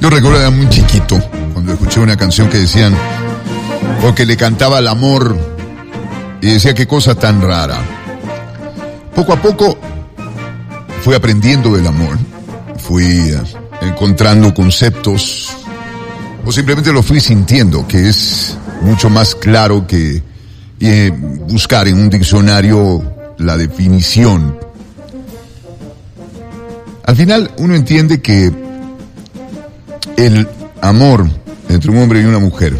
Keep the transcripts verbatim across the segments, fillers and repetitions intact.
Yo recuerdo era muy chiquito cuando escuché una canción que decían, o que le cantaba al amor, y decía qué cosa tan rara. Poco a poco fui aprendiendo del amor, fui eh, encontrando conceptos, o simplemente lo fui sintiendo, que es mucho más claro que eh, buscar en un diccionario la definición. Al final uno entiende que el amor entre un hombre y una mujer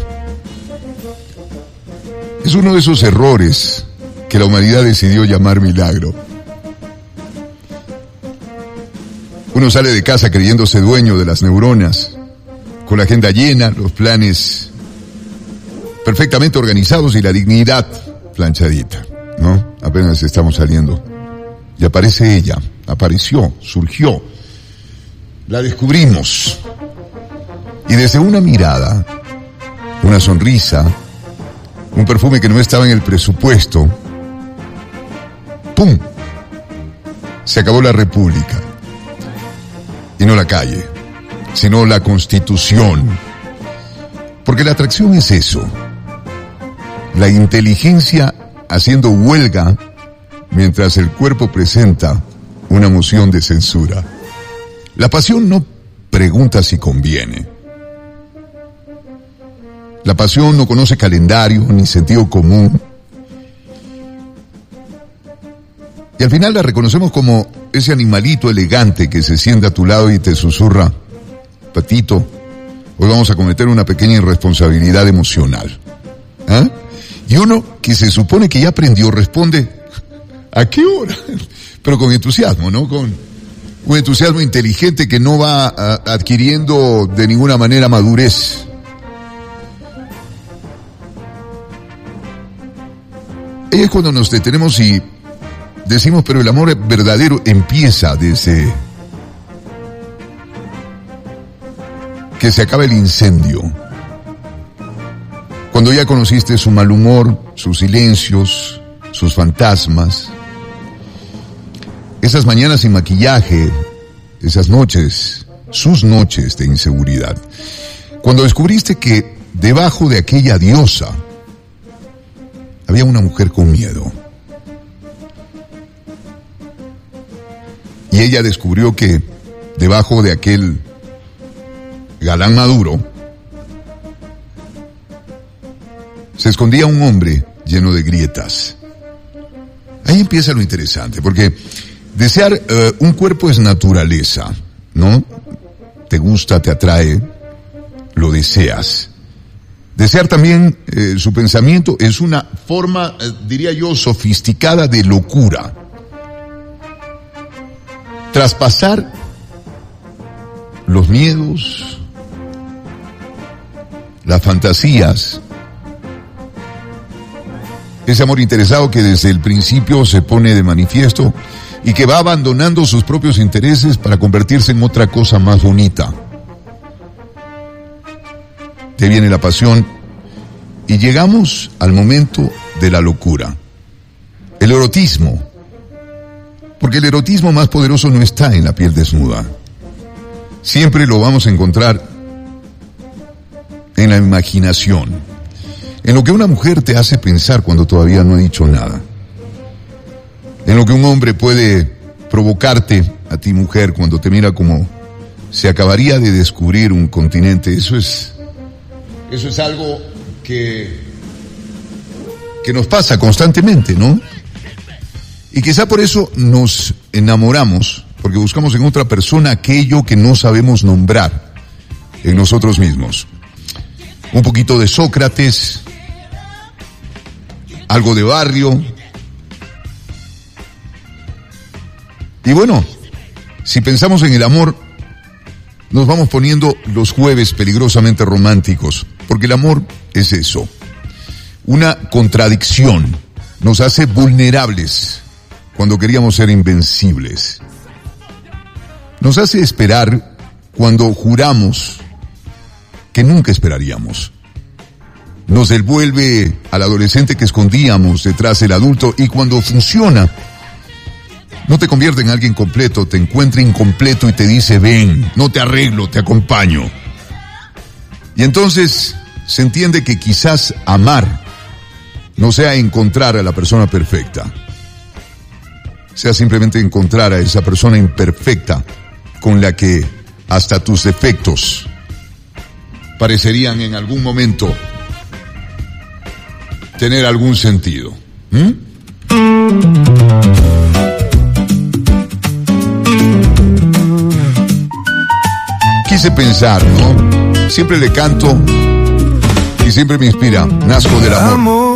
es uno de esos errores que la humanidad decidió llamar milagro. Uno sale de casa creyéndose dueño de las neuronas, con la agenda llena, los planes perfectamente organizados y la dignidad planchadita, ¿no? Apenas estamos saliendo. Y aparece ella, apareció, surgió, la descubrimos. Y desde una mirada, una sonrisa, un perfume que no estaba en el presupuesto, ¡pum!, se acabó la república. Y no la calle, sino la Constitución. Porque la atracción es eso. La inteligencia haciendo huelga mientras el cuerpo presenta una moción de censura. La pasión no pregunta si conviene. La pasión no conoce calendario ni sentido común. Y al final la reconocemos como ese animalito elegante que se sienta a tu lado y te susurra, patito, hoy vamos a cometer una pequeña irresponsabilidad emocional. ¿Ah? Y uno que se supone que ya aprendió responde, ¿a qué hora? Pero con entusiasmo, ¿no? Con un entusiasmo inteligente que no va a, adquiriendo de ninguna manera madurez. Ahí es cuando nos detenemos y decimos, pero el amor verdadero empieza desde que se acaba el incendio. Cuando ya conociste su mal humor, sus silencios, sus fantasmas, esas mañanas sin maquillaje, esas noches, sus noches de inseguridad. Cuando descubriste que debajo de aquella diosa había una mujer con miedo. Y ella descubrió que debajo de aquel galán maduro se escondía un hombre lleno de grietas. Ahí empieza lo interesante, porque desear uh, un cuerpo es naturaleza, ¿no? Te gusta, te atrae, lo deseas. Desear también eh, su pensamiento es una forma, eh, diría yo, sofisticada de locura. Traspasar los miedos, las fantasías, ese amor interesado que desde el principio se pone de manifiesto y que va abandonando sus propios intereses para convertirse en otra cosa más bonita. Te viene la pasión y llegamos al momento de la locura, el erotismo. Porque el erotismo más poderoso no está en la piel desnuda. Siempre lo vamos a encontrar en la imaginación, en lo que una mujer te hace pensar cuando todavía no ha dicho nada, en lo que un hombre puede provocarte a ti, mujer, cuando te mira como se acabaría de descubrir un continente. Eso es, eso es algo que, que nos pasa constantemente, ¿no? Y quizá por eso nos enamoramos, porque buscamos en otra persona aquello que no sabemos nombrar en nosotros mismos. Un poquito de Sócrates, algo de barrio. Y bueno, si pensamos en el amor, nos vamos poniendo los jueves peligrosamente románticos, porque el amor es eso, una contradicción, nos hace vulnerables cuando queríamos ser invencibles. Nos hace esperar cuando juramos que nunca esperaríamos. Nos devuelve al adolescente que escondíamos detrás del adulto, y cuando funciona, no te convierte en alguien completo, te encuentra incompleto y te dice, ven, no te arreglo, te acompaño. Y entonces se entiende que quizás amar no sea encontrar a la persona perfecta, sea simplemente encontrar a esa persona imperfecta con la que hasta tus defectos parecerían en algún momento tener algún sentido. ¿Mm? Quise pensar, ¿no? Siempre le canto y siempre me inspira. Nazco del amor.